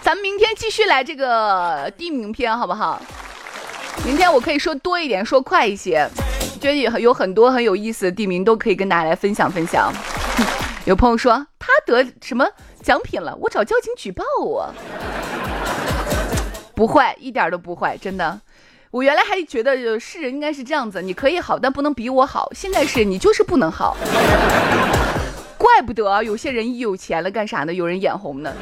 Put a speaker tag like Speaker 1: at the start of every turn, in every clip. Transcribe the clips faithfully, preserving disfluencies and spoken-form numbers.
Speaker 1: 咱们明天继续来这个地名篇好不好？明天我可以说多一点，说快一些，觉得也有很多很有意思的地名都可以跟大家来分享分享。有朋友说他得什么奖品了，我找交警举报我。不会，一点都不会，真的。我原来还觉得世人应该是这样子，你可以好，但不能比我好。现在是你就是不能好。怪不得有些人一有钱了干啥呢？有人眼红呢。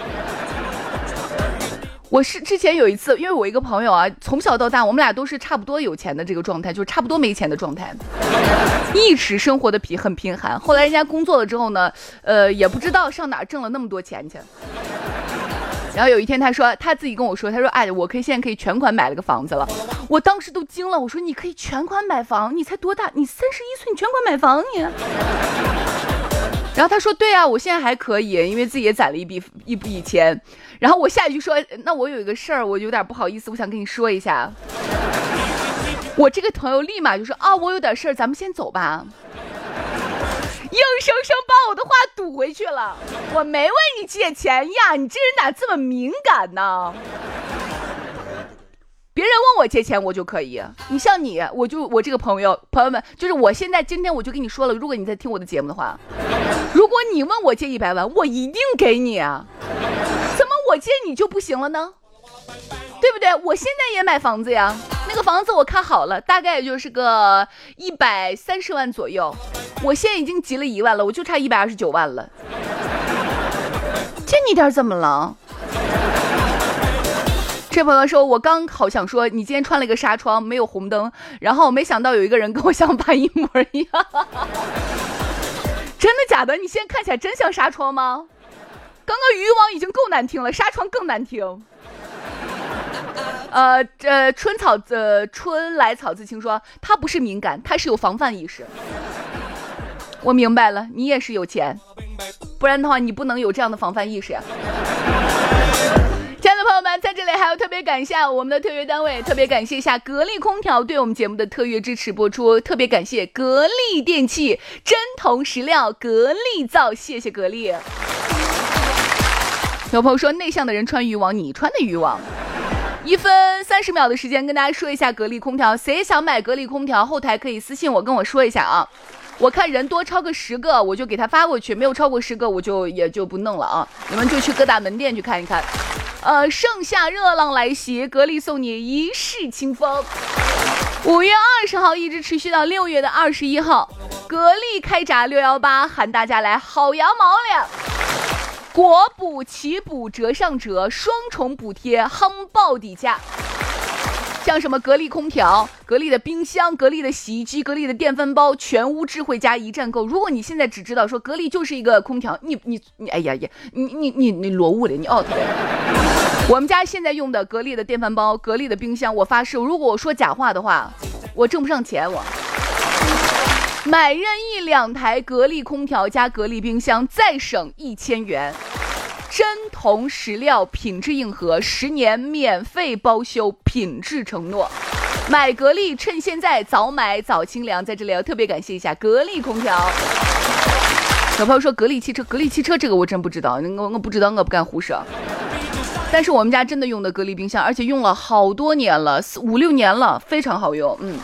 Speaker 1: 我是之前有一次，因为我一个朋友啊，从小到大我们俩都是差不多有钱的这个状态，就是差不多没钱的状态，一直生活的比很贫寒。后来人家工作了之后呢，呃，也不知道上哪挣了那么多钱去。然后有一天他说，他自己跟我说，他说哎，我可以现在可以全款买了个房子了。我当时都惊了，我说你可以全款买房？你才多大？你三十一岁，你全款买房你？然后他说对啊，我现在还可以，因为自己也攒了一笔一笔钱。然后我下一句说，那我有一个事儿，我有点不好意思，我想跟你说一下。我这个朋友立马就说啊，我有点事儿，咱们先走吧。硬生生把我的话堵回去了。我没问你借钱呀，你这人咋这么敏感呢？别人问我借钱我就可以，你像你，我就我这个朋友朋友们，就是我现在今天我就跟你说了，如果你在听我的节目的话，如果你问我借一百万，我一定给你啊。怎么我借你就不行了呢？对不对？我现在也买房子呀，那个房子我看好了，大概就是个一百三十万左右，我现在已经集了一万了，我就差一百二十九万了。借你点怎么了？这朋友说，我刚好想说你今天穿了一个纱窗没有红灯，然后没想到有一个人跟我想法一模一样。真的假的？你现在看起来真像纱窗吗？刚刚渔网已经够难听了，纱窗更难听。呃呃，春草呃春来草自清说，他不是敏感，他是有防范意识。我明白了，你也是有钱，不然的话你不能有这样的防范意识呀。亲爱的朋友们，在这里还要特别感谢我们的特约单位，特别感谢一下格力空调对我们节目的特约支持播出，特别感谢格力电器、真铜实料、格力造，谢谢格力。有朋友说内向的人穿渔网，你穿的渔网。一分三十秒的时间跟大家说一下格力空调，谁想买格力空调，后台可以私信我跟我说一下啊。我看人多超个十个我就给他发过去，没有超过十个我就也就不弄了啊，你们就去各大门店去看一看。呃，盛夏热浪来袭，格力送你一世清风。五月二十号一直持续到六月的二十一号，格力开闸六一八，喊大家来薅羊毛了。国补、企补折上折，双重补贴，夯爆底价。像什么格力空调、格力的冰箱、格力的洗衣机、格力的电饭煲，全屋智慧家一站购。如果你现在只知道说格力就是一个空调，你你你，哎呀呀，你你你你落伍了，你 out 了。我们家现在用的格力的电饭煲、格力的冰箱，我发誓，如果我说假话的话，我挣不上钱。我买任意两台格力空调加格力冰箱，再省一千元。真铜实料，品质硬核，十年免费包修，品质承诺。买格力趁现在，早买早清凉。在这里要特别感谢一下格力空调。有朋友说格力汽车，格力汽车这个我真不知道，我我不知道，我不敢胡说。但是我们家真的用的格力冰箱，而且用了好多年了，五六年了，非常好用。嗯。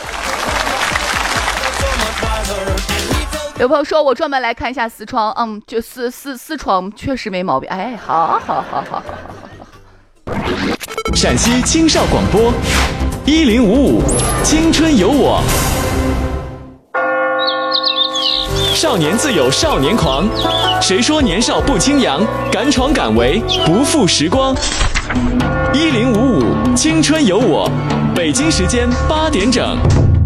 Speaker 1: 有朋友说我专门来看一下四窗，嗯，就四四四窗确实没毛病。哎，好好好好好好。
Speaker 2: 陕西青少广播一零五五，青春有我。少年自有少年狂，谁说年少不轻扬？敢闯敢为，不负时光。一零五五，青春有我。北京时间八点整。